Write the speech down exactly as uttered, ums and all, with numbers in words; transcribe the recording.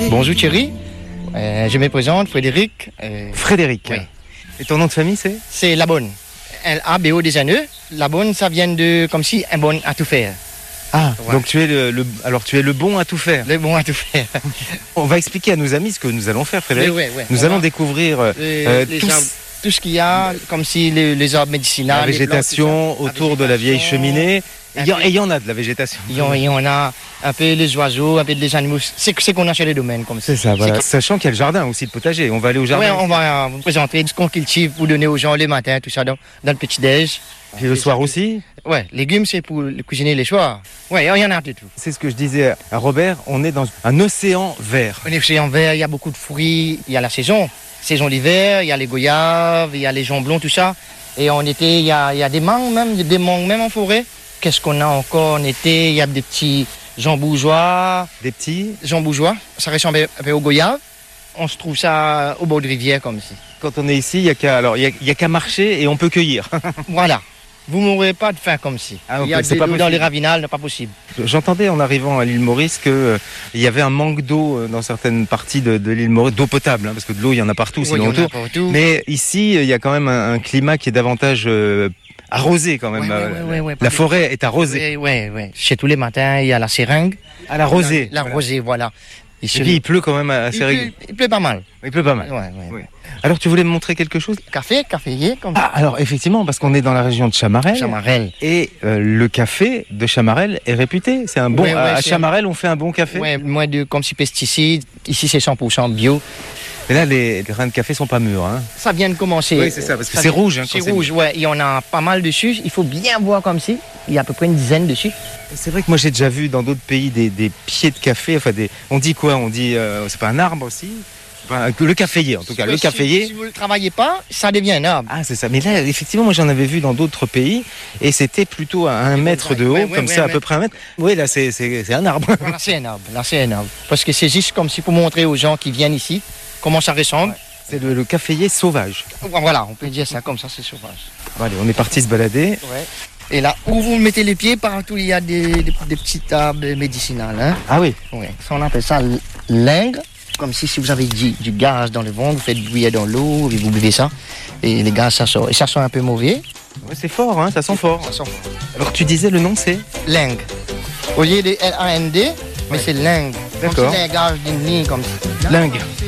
Bonjour Thierry, euh, je me présente, Frédéric. Euh, Frédéric. Oui. Et ton nom de famille c'est? C'est Labonne. L A B O des N E. Labonne, ça vient de comme si un bon à tout faire. Ah, Ouais. donc tu es le, le- alors tu es le bon à tout faire. Le bon à tout faire. On va expliquer à nos amis ce que nous allons faire, Frédéric. Oui, oui, oui. Nous On allons va- découvrir euh, Les- euh, les tous- arbres, tout ce qu'il y a, comme si les, les arbres médicinaux, la les plantes, végétation tout ça. autour de la vieille végétation. cheminée. Un Il y, en, peu- et il y en a de la végétation. Il y en, il y en a un peu les oiseaux, un peu les animaux. C'est c'est qu'on a chez les domaines comme ça. C'est ça, voilà. C'est Sachant qu'il y a le jardin aussi, le potager. On va aller au que- jardin. Ouais, on va vous présenter ce qu'on cultive pour donner aux gens le matin, tout ça dans, dans le petit-déj. Puis le soir aussi. Ouais, légumes, c'est pour le cuisiner les soirs. Ouais, il y en a de tout. C'est ce que je disais à Robert, on est dans un océan vert. On est en vert, il y a beaucoup de fruits, il y a la saison. Saison d'hiver, il y a les goyaves, il y a les jambons, tout ça. Et en été, il y a, il y a des mangues même, il y a des mangues même en forêt. Qu'est-ce qu'on a encore en été? Il y a des petits jambougeois, Des petits. jambougeois, ça ressemble un peu aux goyaves. On se trouve ça au bord de rivière comme ici. Quand on est ici, il y a qu'à alors il y a, il y a qu'à marcher et on peut cueillir. Voilà. Vous mourrez pas de faim comme si. Ah, ok, il y a c'est des pas l'eau dans possible. les ravinales, n'est pas possible. J'entendais en arrivant à l'île Maurice que euh, il y avait un manque d'eau euh, dans certaines parties de, de l'île Maurice, d'eau potable, hein, parce que de l'eau il y en a partout, Oui, sinon il y en a autour. partout. Mais ici, il y a quand même un, un climat qui est davantage euh, arrosé quand même. Ouais, ouais, Euh, ouais, ouais, ouais, la pas forêt est arrosée. Oui, oui, oui. Chez tous les matins, il y a la seringue. À la rosée. La Voilà. rosée, voilà. Et puis il pleut quand même assez il, régulièrement. pleut, il pleut pas mal. Il pleut pas mal. Ouais, ouais. Oui. Alors tu voulais me montrer quelque chose? Café, caféier, comme Ah, alors effectivement, parce qu'on est dans la région de Chamarel. Chamarel. Et euh, le café de Chamarel est réputé. C'est un bon. Ouais, ouais, à c'est Chamarel, on fait un bon café. Ouais, moins de comme si pesticides. Ici, c'est cent pour cent bio. Mais là, les grains de café sont pas mûrs. Hein. Ça vient de commencer. Oui, c'est ça, parce que Ça c'est vient- rouge, hein, quand c'est c'est rouge, ouais. Il y en a pas mal dessus. Il faut bien voir comme si. Il y a à peu près une dizaine dessus. C'est vrai que moi j'ai déjà vu dans d'autres pays des, des pieds de café. Enfin, des. On dit quoi? On dit. euh, c'est pas un arbre aussi? Enfin, le caféier, en tout cas. Ouais, le si- caféier. Si vous ne le travaillez pas, ça devient un arbre. Ah, c'est ça. Mais là, effectivement, moi j'en avais vu dans d'autres pays et c'était plutôt à un mètre de haut, ouais, ouais, comme ouais, ça, à ouais. peu près un mètre. Oui, là, c'est, c'est, c'est un arbre. Là, c'est un arbre. Là, c'est un arbre. Parce que c'est juste comme si pour montrer aux gens qui viennent ici comment ça ressemble. C'est le, le caféier sauvage. Voilà, on peut dire ça comme ça, c'est sauvage. Bon, allez, on est parti se balader. Ouais. Et là, où vous mettez les pieds, partout il y a des, des, des petites arbres médicinales. Hein. Ah oui. Ouais. Ça, on appelle ça l- l'ingre. Comme si, si vous avez du, du gaz dans le ventre, vous faites bouillir dans l'eau et vous buvez ça. Et les gaz, ça sort. Et ça sent un peu mauvais. Ouais, c'est fort, hein, ça sent fort. Ça sent fort. Alors tu disais le nom c'est? L'ingre. Au lieu de L A N D, mais c'est l'ingre. D'accord. Comme si c'est un gaz d'une ligne comme ça. Lingue. C'est